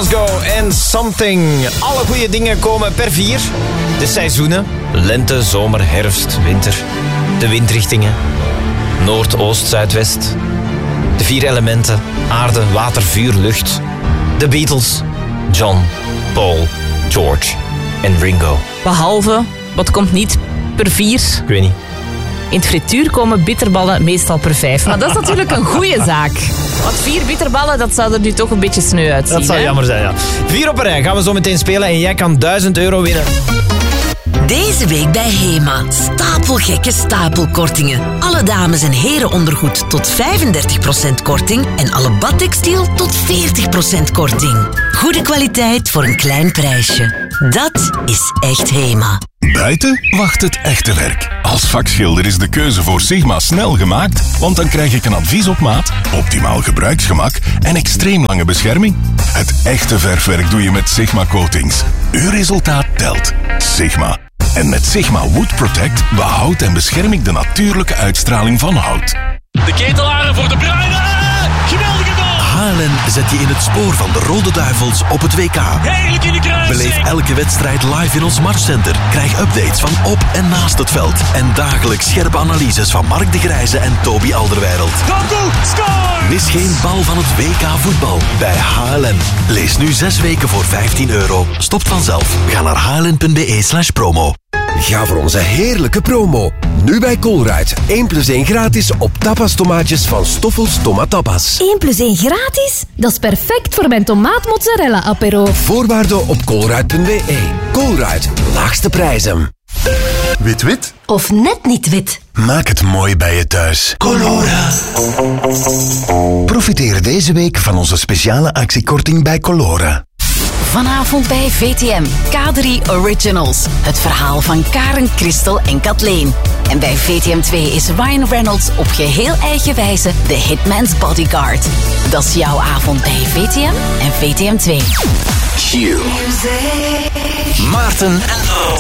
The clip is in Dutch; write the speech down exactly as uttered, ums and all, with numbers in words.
Glasgow en Something. Alle goede dingen komen per vier. De seizoenen. Lente, zomer, herfst, winter. De windrichtingen. Noord, oost, zuidwest. De vier elementen. Aarde, water, vuur, lucht. De Beatles. John, Paul, George en Ringo. Behalve, wat komt niet per vier? Ik weet niet. In het frituur komen bitterballen meestal per vijf. Maar dat is natuurlijk een goede zaak. Want vier bitterballen, dat zou er nu toch een beetje sneu uitzien. Dat zou hè? jammer zijn, ja. Vier op een rij gaan we zo meteen spelen en jij kan duizend euro winnen. Deze week bij HEMA. Stapelgekke stapelkortingen. Alle dames- en herenondergoed tot vijfendertig procent korting. En alle badtextiel tot veertig procent korting. Goede kwaliteit voor een klein prijsje. Dat is echt HEMA. Buiten wacht het echte werk. Als vakschilder is de keuze voor Sigma snel gemaakt, want dan krijg ik een advies op maat, optimaal gebruiksgemak en extreem lange bescherming. Het echte verfwerk doe je met Sigma Coatings. Uw resultaat telt. Sigma. En met Sigma Wood Protect behoudt en bescherm ik de natuurlijke uitstraling van hout. De ketelaren voor De Bruyne. Geweldige bal. H L N zet je in het spoor van de Rode Duivels op het W K. Heerlijk in de kruising. Beleef elke wedstrijd live in ons Matchcenter. Krijg updates van op en naast het veld. En dagelijks scherpe analyses van Mark de Grijze en Toby Alderweireld. Doku, score! Mis geen bal van het W K voetbal bij H L N. Lees nu zes weken voor vijftien euro. Stopt vanzelf. Ga naar hln.be slash promo. Ga voor onze heerlijke promo. Nu bij Colruyt. één plus één gratis op tapas tomaatjes van Stoffels Tomatapas. één plus één gratis? Dat is perfect voor mijn tomaat mozzarella apero. Voorwaarden op colruyt punt b e. Colruyt. Laagste prijzen. Wit-wit? Of net niet wit. Maak het mooi bij je thuis. Colora. Profiteer deze week van onze speciale actiekorting bij Colora. Vanavond bij V T M. K drie Originals. Het verhaal van Karen, Christel en Kathleen. En bij V T M twee is Ryan Reynolds op geheel eigen wijze de Hitman's Bodyguard. Dat is jouw avond bij V T M en V T M twee. Q. Maarten en